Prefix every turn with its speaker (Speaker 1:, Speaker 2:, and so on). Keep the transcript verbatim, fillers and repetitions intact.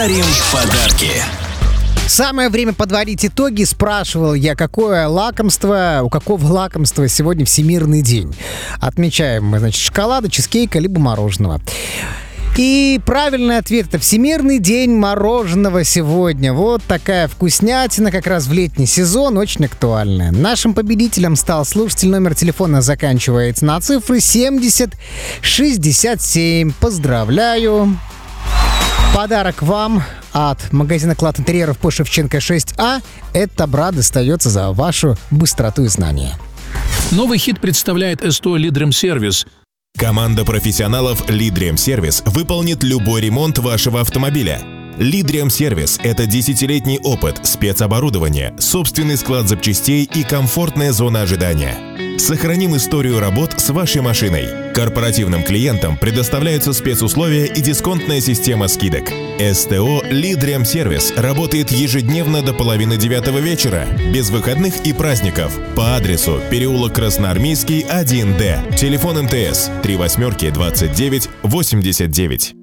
Speaker 1: дарим подарки.
Speaker 2: Самое время подводить итоги. Спрашивал я, какое лакомство, у какого лакомства сегодня Всемирный день. Отмечаем мы, значит, шоколада, чизкейка, либо мороженого. И правильный ответ — это Всемирный день мороженого сегодня. Вот такая вкуснятина как раз в летний сезон, очень актуальная. Нашим победителем стал слушатель, номер телефона заканчивается на цифры семьдесят шестьдесят семь. Поздравляю! Подарок вам от магазина «Клад интерьеров» по Шевченко шесть А. Этот добра достается за вашу быстроту и знания.
Speaker 3: Новый хит представляет СТО «Лидремсервис».
Speaker 4: Команда профессионалов «Лидремсервис» выполнит любой ремонт вашего автомобиля. «Лидремсервис» — это десятилетний опыт, спецоборудование, собственный склад запчастей и комфортная зона ожидания. Сохраним историю работ с вашей машиной. Корпоративным клиентам предоставляются спецусловия и дисконтная система скидок. СТО «Лидремсервис» работает ежедневно до половины девятого вечера, без выходных и праздников, по адресу переулок Красноармейский, один Д. Телефон МТС три восьмерки двадцать девять восемьдесят девять.